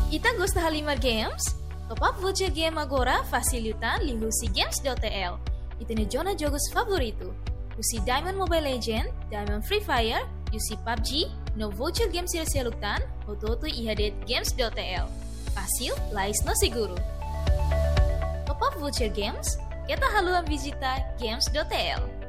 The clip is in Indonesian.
Ita gosta Halimar Games? Top up voucher game agora facilitan lingusi games.tl. Ita ne zona jogos favorito. Usi Diamond Mobile Legend, Diamond Free Fire, usi PUBG, no voucher game sila-silutan, hototo ihadet games.tl. Fácil, lais no seguro. Top up voucher games, kita haluan visita games.tl.